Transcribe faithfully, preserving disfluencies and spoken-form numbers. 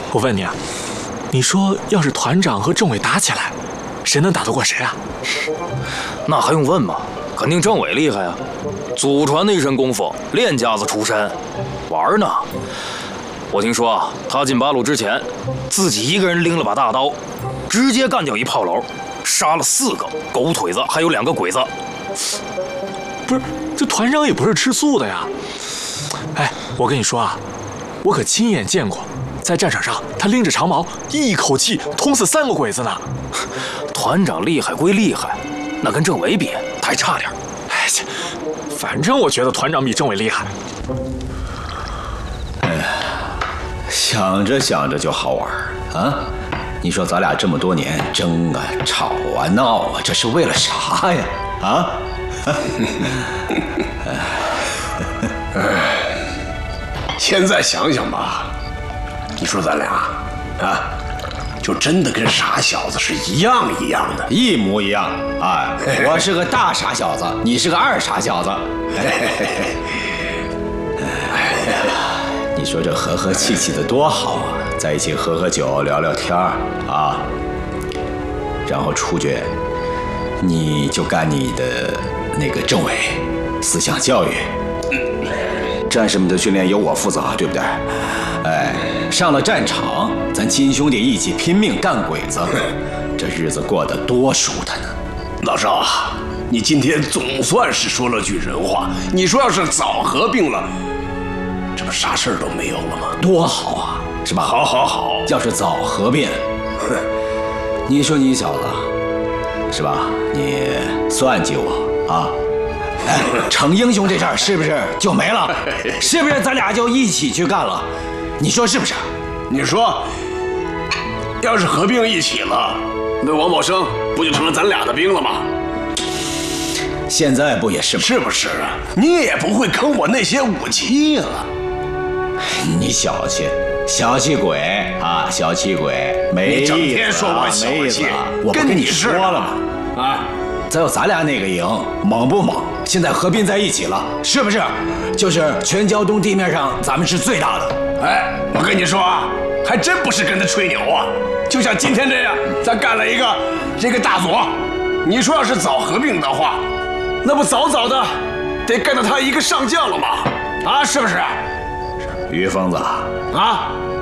我问你啊，你说要是团长和政委打起来，谁能打得过谁啊？ 那还用问吗？肯定政委厉害啊，祖传的一身功夫，练家子出身。玩呢？我听说啊，他进八路之前，自己一个人拎了把大刀，直接干掉一炮楼，杀了四个狗腿子，还有两个鬼子。 不是，这团长也不是吃素的呀。哎，我跟你说啊，我可亲眼见过，在战场上他拎着长矛，一口气捅死三个鬼子呢。 团长厉害归厉害，那跟政委比，他还差点。 哎，反正我觉得团长比政委厉害。 哎，想着想着就好玩啊！你说咱俩这么多年争啊、吵啊、闹啊，这是为了啥呀？啊？ 现在想想吧，你说咱俩啊，就真的跟傻小子是一样一样的， 一模一样。哎，我是个大傻小子，你是个二傻小子。哎呀，你说这和和气气的多好啊，在一起喝喝酒、聊聊天儿啊，然后出去，你就干你的那个政委，思想教育。战士们的训练由我负责，对不对？哎，上了战场，咱亲兄弟一起拼命干鬼子，这日子过得多舒坦呢！ 老赵啊，你今天总算是说了句人话。你说要是早合并了，这不啥事儿都没有了吗？ 多好啊，是吧？ 好，好，好。 要是早合并，你说你小子，是吧？你算计我啊！哎，成英雄这事儿是不是就没了？是不是咱俩就一起去干了？你说是不是？ 你说，要是合并一起了，那王宝生不就成了咱俩的兵了吗？ 现在不也是吗？ 是不是啊？你也不会坑我那些武器了。 你小气，小气鬼啊！小气鬼，没意思。 你整天说我小气， 我不跟你说了吗？ 啊！ 再有咱俩那个营，猛不猛？现在合并在一起了，是不是？就是全胶东地面上，咱们是最大的。 哎，我跟你说啊，还真不是跟他吹牛啊。就像今天这样，咱干了一个这个大组，你说要是早合并的话，那不早早的得干到他一个上将了吗？啊，是不是？ 于疯子啊，